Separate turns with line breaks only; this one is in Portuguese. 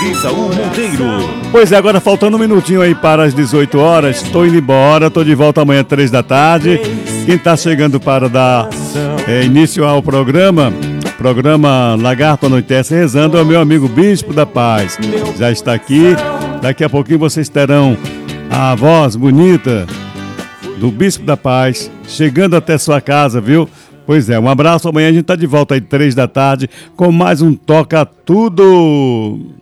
Isaú Monteiro.
Pois é, agora faltando um minutinho aí para as 18 horas. Estou indo embora, estou de volta amanhã às 3 da tarde. Quem está chegando para dar início ao programa Lagarto Anoitece Rezando é o meu amigo Bispo da Paz. Já está aqui. Daqui a pouquinho vocês terão a voz bonita do Bispo da Paz chegando até sua casa, viu? Pois é, um abraço. Amanhã a gente está de volta aí 3 da tarde com mais um Toca Tudo.